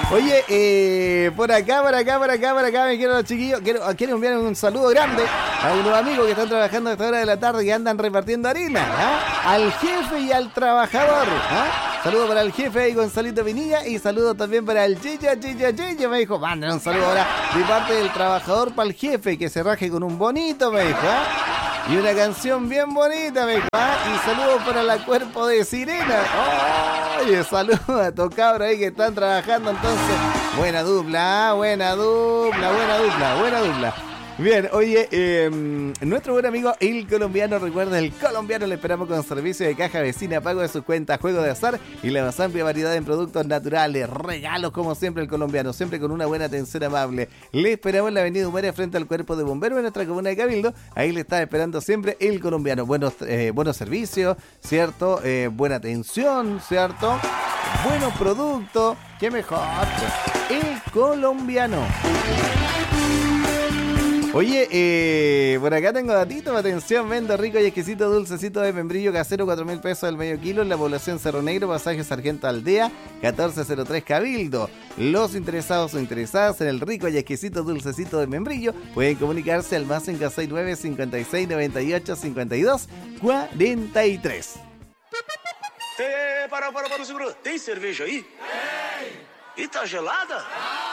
Oye, por acá, me quiero los chiquillos. Quiero enviar un saludo grande a unos amigos que están trabajando a esta hora de la tarde y andan repartiendo harina, ¿ah? Al jefe y al trabajador, ¿ah? Saludo para el jefe ahí, Gonzalito Pinilla, y saludo también para el Chicha. Me dijo, manden un saludo ahora de parte del trabajador para el jefe, que se raje con un bonito, me dijo, ¿ah? Y una canción bien bonita, me dijo, ¿ah? Y saludos para la Cuerpo de Sirena. Oye, saludos a estos cabros ahí que están trabajando, entonces. Buena dupla. Bien, oye, nuestro buen amigo El Colombiano, recuerda, El Colombiano le esperamos con servicio de caja vecina, pago de sus cuentas, juego de azar y la más amplia variedad en productos naturales, regalos como siempre El Colombiano, siempre con una buena atención amable. Le esperamos en la avenida Humaria frente al Cuerpo de Bomberos en nuestra comuna de Cabildo, ahí le está esperando siempre El Colombiano. Buenos servicios, ¿cierto? Buena atención, ¿cierto? Buenos productos, qué mejor. El Colombiano. Oye, por acá tengo datitos, atención, vendo rico y exquisito dulcecito de membrillo casero, 4.000 pesos al medio kilo en la población Cerro Negro, pasaje Sargento Aldea, 1403 Cabildo. Los interesados o interesadas en el rico y exquisito dulcecito de membrillo pueden comunicarse al más 569 56 98 52 43. Para, segura. Tem cerveja aí? Tem. E tá gelada?